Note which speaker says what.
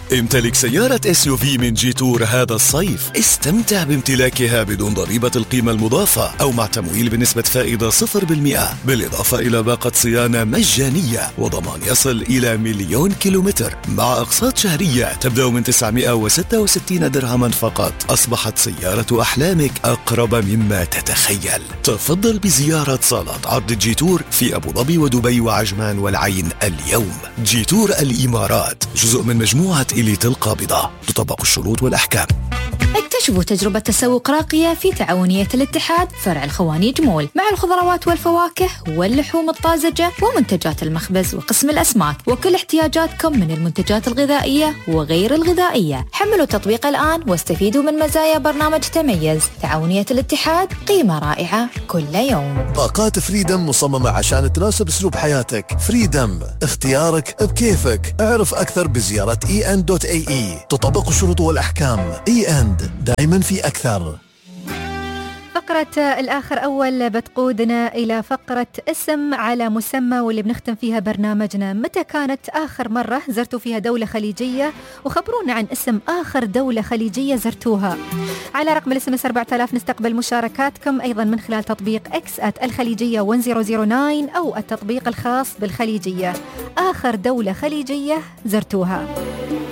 Speaker 1: امتلك سيارة SUV من جيتور هذا الصيف. استمتع بامتلاكها بدون ضريبة القيمة المضافة أو مع تمويل بنسبة فائدة 0%، بالإضافة إلى باقة صيانة مجانية وضمان يصل إلى 1,000,000 كيلومتر مع أقساط شهرية تبدأ من 966 درهما فقط. أصبحت سيارة أحلامك أقرب مما تتخيل. تفضل بزيارة صالات عرض جيتور في أبو ظبي ودبي وعجمان والعين اليوم. جيتور الإمارات جزء من مجموعة إليت القابضة، تطبق الشروط والأحكام.
Speaker 2: اكتشفوا تجربة تسوق راقية في تعاونية الاتحاد فرع الخوانيج مول مع الخضروات والفواكه واللحوم الطازجة ومنتجات المخبز وقسم الأسماك وكل احتياجاتكم من المنتجات الغذائية وغير الغذائية. حملوا التطبيق الآن واستفيدوا من مزايا برنامج تميز. تعاونية الاتحاد، قيمة رائعة كل يوم.
Speaker 3: باقات فريدم مصممة عشان تناسب أسلوب حياتك. فريدم، اختيارك بكيفك. اعرف أكثر بزيارة en.ae. تطبق الشروط والأحكام. en دائما في أكثر.
Speaker 4: فقرة الآخر أول بتقودنا إلى فقرة اسم على مسمى، واللي بنختم فيها برنامجنا. متى كانت آخر مرة زرتوا فيها دولة خليجية؟ وخبرونا عن اسم آخر دولة خليجية زرتوها. على رقم الSMS 4000 نستقبل مشاركاتكم أيضا من خلال تطبيق @الخليجية 1009 أو التطبيق الخاص بالخليجية. آخر دولة خليجية زرتوها.